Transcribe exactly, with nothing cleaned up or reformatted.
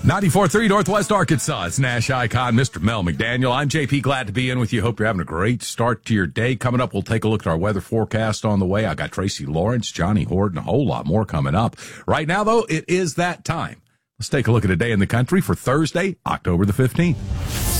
ninety-four point three Northwest Arkansas. It's Nash icon, Mister Mel McDaniel. I'm J P. Glad to be in with you. Hope you're having a great start to your day. Coming up, we'll take a look at our weather forecast on the way. I got Tracy Lawrence, Johnny Horde, and a whole lot more coming up. Right now, though, it is that time. Let's take a look at a day in the country for Thursday, October the fifteenth.